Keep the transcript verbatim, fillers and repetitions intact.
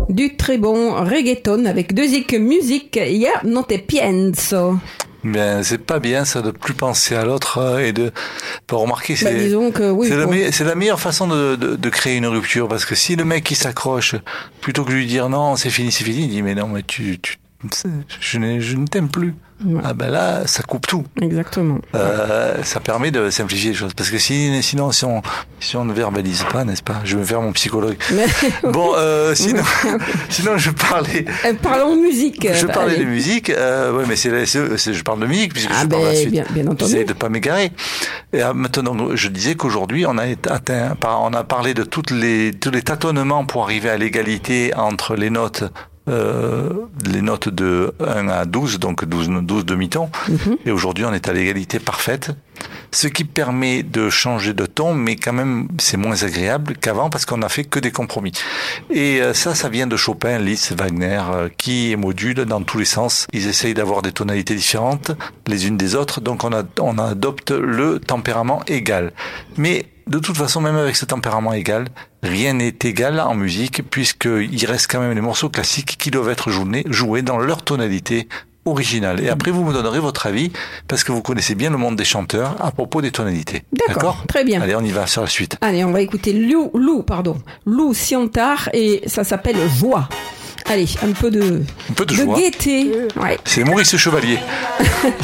Du très bon reggaeton avec deux musique. Ya no te pienso. Ben, c'est pas bien ça de plus penser à l'autre et de pour remarquer c'est bah, disons que oui, c'est, pour... la me... c'est la meilleure façon de, de, de créer une rupture, parce que si le mec qui s'accroche, plutôt que de lui dire non c'est fini c'est fini, il dit mais non mais tu, tu je, n'ai, je ne t'aime plus. Ouais. Ah ben là, ça coupe tout. Exactement. Euh, ça permet de simplifier les choses. Parce que si, sinon, si on, si on ne verbalise pas, n'est-ce pas? Je vais faire mon psychologue. Mais... Bon, euh, sinon, sinon, je parlais. Euh, parlons musique. Je bah, parlais allez. de musique. Euh, ouais, mais c'est, c'est, c'est, je parle de musique puisque ah je ben, parle de la suite. Bien, bien entendu. J'essaie de pas m'égarer. Et euh, maintenant, je disais qu'aujourd'hui, on a atteint, on a parlé de toutes les, tous les tâtonnements pour arriver à l'égalité entre les notes. Euh, les notes de un à douze, donc douze, douze demi-tons. Mm-hmm. Et aujourd'hui, on est à l'égalité parfaite. Ce qui permet de changer de ton, mais quand même, c'est moins agréable qu'avant parce qu'on n'a fait que des compromis. Et euh, ça, ça vient de Chopin, Liszt, Wagner, euh, qui modulent dans tous les sens. Ils essayent d'avoir des tonalités différentes les unes des autres. Donc, on, a, on adopte le tempérament égal. Mais de toute façon, même avec ce tempérament égal, rien n'est égal en musique, puisqu'il reste quand même les morceaux classiques qui doivent être joués, joués dans leur tonalité originale. Et après, vous me donnerez votre avis, parce que vous connaissez bien le monde des chanteurs à propos des tonalités. D'accord, D'accord très bien. Allez, on y va sur la suite. Allez, on va écouter Lou, Lou, pardon, Lou Siontar, et ça s'appelle Joie. Allez, un peu de, un peu de, de joie. gaieté. Ouais. C'est Maurice Chevalier.